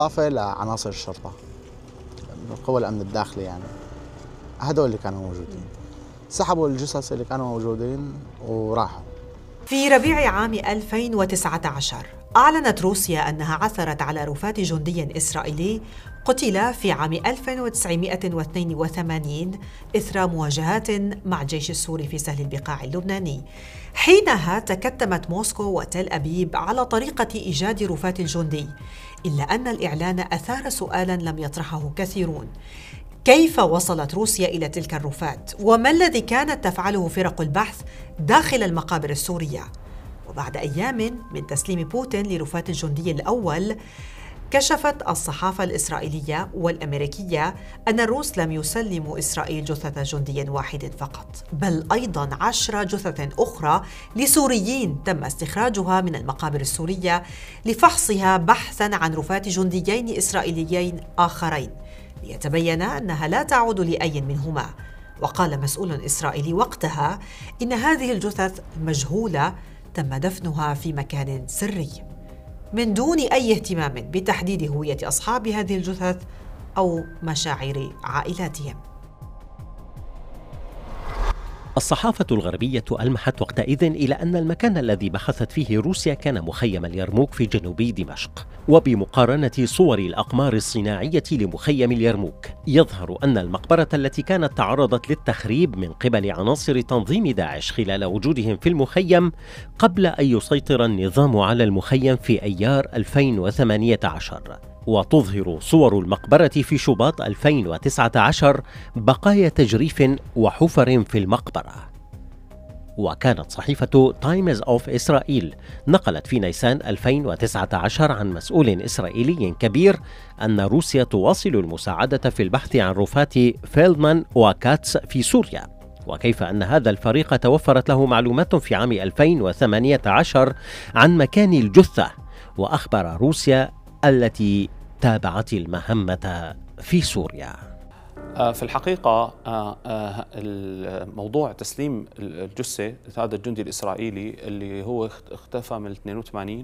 إضافة لعناصر الشرطة، قوى الأمن الداخلي يعني، هدول اللي كانوا موجودين سحبوا الجثث اللي كانوا موجودين وراحوا. في ربيع عام 2019 أعلنت روسيا أنها عثرت على رفات جندي إسرائيلي قتل في عام 1982 إثر مواجهات مع الجيش السوري في سهل البقاع اللبناني. حينها تكتمت موسكو وتل أبيب على طريقة إيجاد رفات الجندي، إلا أن الإعلان أثار سؤالاً لم يطرحه كثيرون: كيف وصلت روسيا إلى تلك الرفات؟ وما الذي كانت تفعله فرق البحث داخل المقابر السورية؟ وبعد أيام من تسليم بوتين لرفات الجندي الأول، كشفت الصحافة الإسرائيلية والأمريكية أن الروس لم يسلموا إسرائيل جثة جندي واحد فقط، بل أيضاً 10 جثث أخرى لسوريين تم استخراجها من المقابر السورية لفحصها بحثاً عن رفات جنديين إسرائيليين آخرين، ليتبين أنها لا تعود لأي منهما. وقال مسؤول إسرائيلي وقتها إن هذه الجثث مجهولة تم دفنها في مكان سري، من دون أي اهتمام بتحديد هوية أصحاب هذه الجثث أو مشاعر عائلاتهم. الصحافة الغربية ألمحت وقتئذ إلى أن المكان الذي بحثت فيه روسيا كان مخيم اليرموك في جنوب دمشق، وبمقارنة صور الأقمار الصناعية لمخيم اليرموك يظهر أن المقبرة التي كانت تعرضت للتخريب من قبل عناصر تنظيم داعش خلال وجودهم في المخيم قبل أن يسيطر النظام على المخيم في أيار 2018. وتظهر صور المقبرة في شباط 2019 بقايا تجريف وحفر في المقبرة. وكانت صحيفة تايمز أوف إسرائيل نقلت في نيسان 2019 عن مسؤول إسرائيلي كبير أن روسيا تواصل المساعدة في البحث عن رفات فيلدمان وكاتس في سوريا، وكيف أن هذا الفريق توفرت له معلومات في عام 2018 عن مكان الجثة، وأخبر روسيا التي تابعت المهمة في سوريا. في الحقيقة الموضوع تسليم الجثة هذا الجندي الإسرائيلي اللي هو اختفى من 82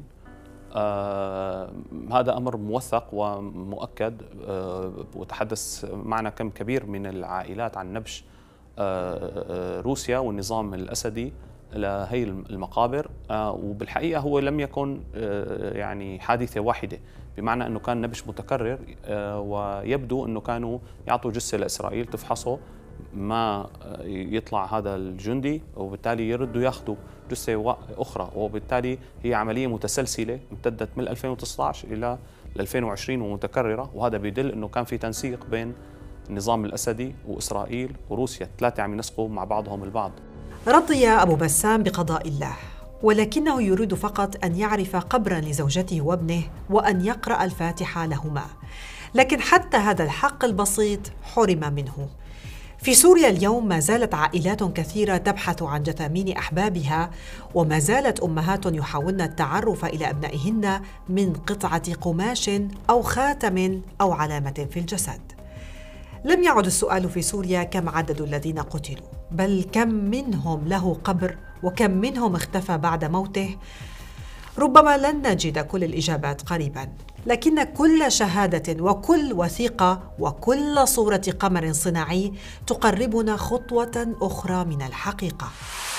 هذا أمر موثق ومؤكد، وتحدث معنا كم كبير من العائلات عن نبش روسيا والنظام الأسدي لهي المقابر. وبالحقيقة هو لم يكن يعني حادثة واحدة، بمعنى أنه كان نبش متكرر، ويبدو أنه كانوا يعطوا جثة لإسرائيل تفحصه ما يطلع هذا الجندي، وبالتالي يردوا ياخذوا جثة أخرى، وبالتالي هي عملية متسلسلة امتدت من 2019 إلى 2020 ومتكررة. وهذا بيدل أنه كان في تنسيق بين النظام الأسدي وإسرائيل وروسيا، الثلاثة عم ينسقوا مع بعضهم البعض. رضي أبو بسام بقضاء الله، ولكنه يريد فقط أن يعرف قبرا لزوجته وابنه وأن يقرأ الفاتحة لهما، لكن حتى هذا الحق البسيط حرم منه. في سوريا اليوم ما زالت عائلات كثيرة تبحث عن جثامين أحبابها، وما زالت أمهات يحاولن التعرف إلى أبنائهن من قطعة قماش أو خاتم أو علامة في الجسد. لم يعد السؤال في سوريا كم عدد الذين قتلوا، بل كم منهم له قبر وكم منهم اختفى بعد موته. ربما لن نجد كل الإجابات قريباً، لكن كل شهادة وكل وثيقة وكل صورة قمر صناعي تقربنا خطوة أخرى من الحقيقة.